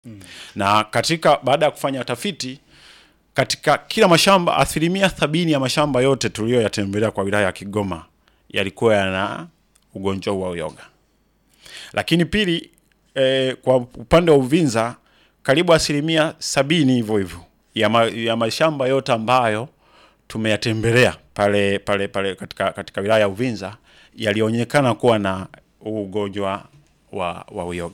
Na baada ya kufanya utafiti katika kila mashamba, 70% ya mashamba yote tuliyoyatembelea kwa wilaya ya Kigoma yalikuwa yana ugonjwa wa uyoga. Lakini pili, kwa upande wa Uvinza karibu 70% hivyo hivyo ya mashamba yote ambayo tumeyatembelea pale katika wilaya ya Uvinza yalionekana kuwa na ugonjwa wa uyoga.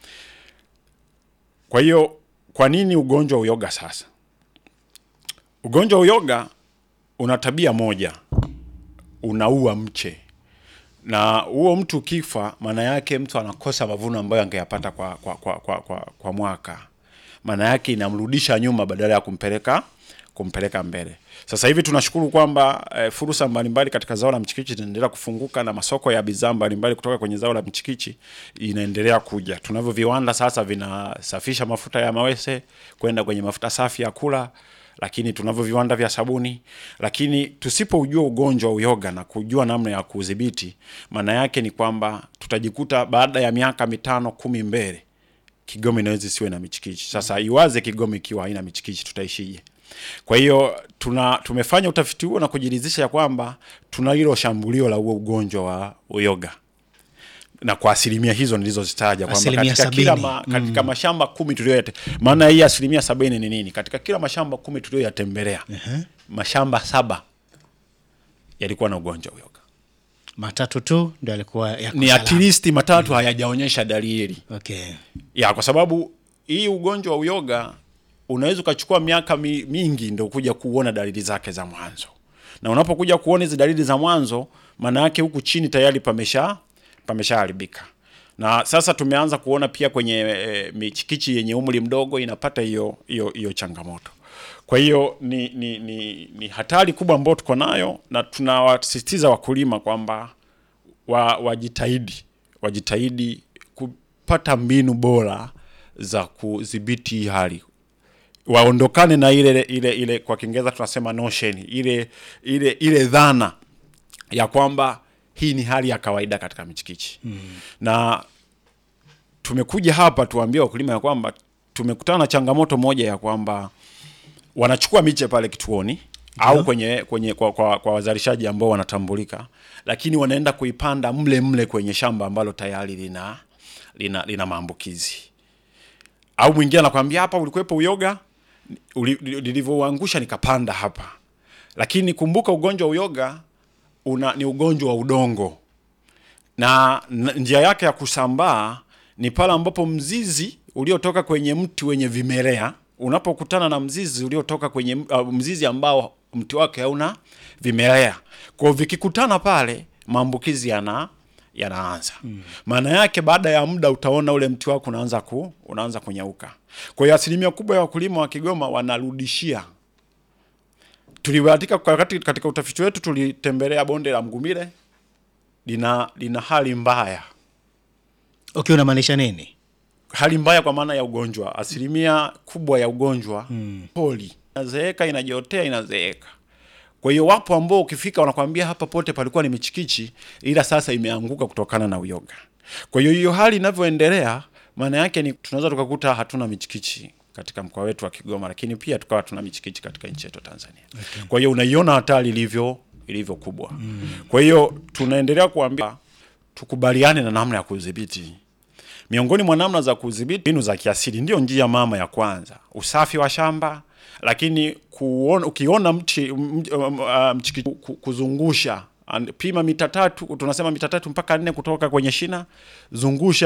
Kwa hiyo kwa nini ugonjwa wa uyoga sasa? Ugonjwa wa uyoga una tabia moja, unaua mche. Na huo mtu kifa, maana yake mtu anakosa mavuno ambayo angeyapata kwa mwaka. Maana yake inamrudisha nyuma badala ya kumpeleka mbele. Sasa hivi tunashukuru kwamba fursa mbalimbali katika zao la mchikichi zinaendelea kufunguka na masoko ya bidhaa mbalimbali kutoka kwenye zao la mchikichi inaendelea kuja. Tunavyo viwanda sasa vinasafisha mafuta ya mawese kwenda kwenye mafuta safi ya kula, lakini tunavyo viwanda vya sabuni. Lakini tusipoujua ugonjwa wa uyoga na kujua namna ya kudhibiti, maana yake ni kwamba tutajikuta baada ya miaka 5-10 mbele Kigoma inaweza siwe na michikichi. Sasa iwaze Kigoma ikiwa haina michikichi, tutaishije? Kwa hiyo tumefanya utafiti huo na kujiridhisha ya kwamba tuna hilo shambulio la ugonjwa wa uyoga. Na kwa asilimia hizo nilizozitaja kwamba katika mashamba 10 tuliyoyate, maana hii 70% ni nini? Katika kila mashamba 10 tuliyoyatembelea, mashamba 7 yalikuwa na ugonjwa wa uyoga. 3 tu ndio yalikuwa yako ni at least 3 hayajaonyesha dalili. Okay. Ya kwa sababu hii ugonjwa wa uyoga unaweza kuchukua miaka mingi ndio kuja kuona dalili zake za mwanzo. Na unapokuja kuona hizo dalili za mwanzo, maana yake huku chini tayari pameshaharibika. Na sasa tumeanza kuona pia kwenye michikichi yenye umri mdogo inapata hiyo changamoto. Kwa hiyo ni hatari kubwa ambayo tuko nayo, na tunawasisitiza wakulima kwamba wajitahidi kupata mbinu bora za kudhibiti hali. Waondokane na ile kwa Kiingereza tunasema notion, ile dhana ya kwamba hii ni hali ya kawaida katika michikichi. Na tumekuja hapa tuambie wakulima ya kwamba tumekutana na changamoto moja ya kwamba wanachukua miche pale kituoni au kwa wazalishaji ambao wanatambulika, lakini wanaenda kuipanda mle kwenye shamba ambalo tayari lina maambukizi. Au mwingine anakuambia hapa ulikuwepo uyoga, nilivyoangusha nikapanda hapa. Lakini kumbuka ugonjwa wa uyoga ni ugonjwa wa udongo. Na njia yake ya kusambaa ni pale ambapo mzizi uliotoka kwenye mti wenye vimelea unapokutana na mzizi uliotoka kwenye mzizi ambao mti wake hauna vimelea. Kwa vikikutana pale maambukizi yanaanza. Maana yake baada ya muda utaona ule mti wako unaanza kunyauka. Kwa hiyo asilimia kubwa ya wakulima wa Kigoma wanarudishia. Tulibahatika katika utafiti wetu tulitembelea bonde la Mgumile, lina hali mbaya. Okay, unamaanisha nini? Hali mbaya kwa maana ya ugonjwa. Asilimia kubwa ya ugonjwa poli inazeeka, inajiotea, inazeeka. Kwa hiyo wapo ambao ukifika wanakuambia hapa pote palikuwa ni michikichi, ila sasa imeanguka kutokana na uyoga. Kwa hiyo hali inavyoendelea, maana yake ni tunaweza tukakuta hatuna michikichi katika mkoa wetu wa Kigoma, lakini pia tukawa tuna michikichi katika nchi yetu Tanzania. Okay. Kwa hiyo unaiona hatari ilivyo kubwa. Kwa hiyo tunaendelea kuambia tukubaliane na namna ya kudhibiti. Miongoni mwa namna za kudhibiti, mbinu za kiasili ndio njia mama ya kwanza. Usafi wa shamba, lakini ukiona mchikichi kuzungusha, pima mita 3, tunasema mita 3 mpaka 4 kutoka kwenye shina, zungusha